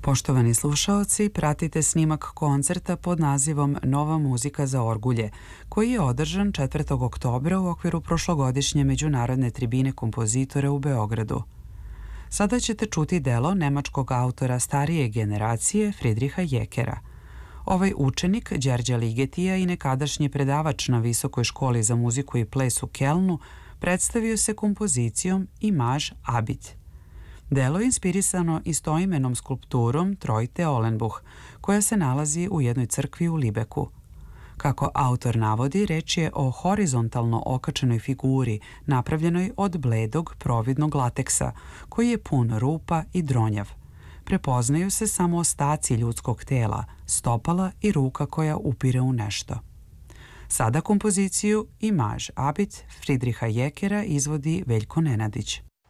Poštovani slušaoci, pratite snimak koncerta pod nazivom Nova muzika za orgulje, koji je održan 4. oktobra u okviru prošlogodišnje međunarodne tribine kompozitora u Beogradu. Sada ćete čuti delo nemačkog autora starije generacije Friedricha Jäckera. Ovaj učenik, Đerđa Ligetija i nekadašnji predavač na Visokoj školi za muziku i ples u Kelnu, predstavio se kompozicijom Image Abit. Delo je inspirisano istoimenom skulpturom Trojte Olenbuch, koja se nalazi u jednoj crkvi u Libeku. Kako autor navodi, reč je o horizontalno okačenoj figuri napravljenoj od bledog providnog lateksa, koji je pun rupa i dronjav. Prepoznaju se samo ostaci ljudskog tela, stopala i ruka koja upire u nešto. Sada kompoziciju Image Abit Friedricha Jäckera izvodi Veljko Nenadić.